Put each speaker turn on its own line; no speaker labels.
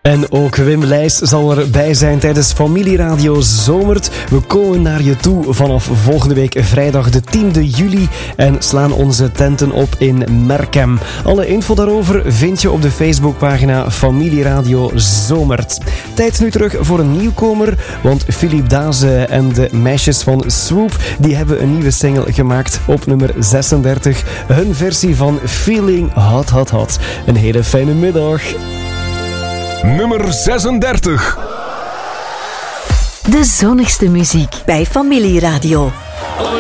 En ook Wim Leijs zal erbij zijn tijdens Familieradio Zomert. We komen naar je toe vanaf volgende week vrijdag de 10e juli en slaan onze tenten op in Merkem. Alle info daarover vind je op de Facebookpagina Familieradio Zomert. Tijd nu terug voor een nieuwkomer, want Philippe Daze en de meisjes van Swoop die hebben een nieuwe single gemaakt op nummer 36. Hun versie van Feeling Hot Hot Hot. Een hele fijne middag.
Nummer 36.
De zonnigste muziek bij Familieradio.